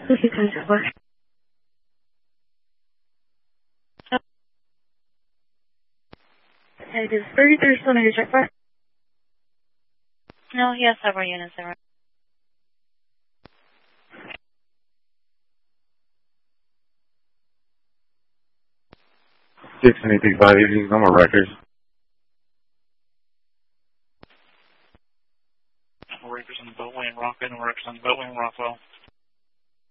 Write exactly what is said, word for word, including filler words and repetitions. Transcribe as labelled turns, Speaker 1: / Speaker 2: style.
Speaker 1: six nine two four. Hey, this is thirty-three still need to check for?
Speaker 2: No, he has several units there.
Speaker 3: six anything five evenings, I'm a Rikers.
Speaker 4: Rikers on the Beltway and Rockland, Rikers on the Beltway and Rockwell.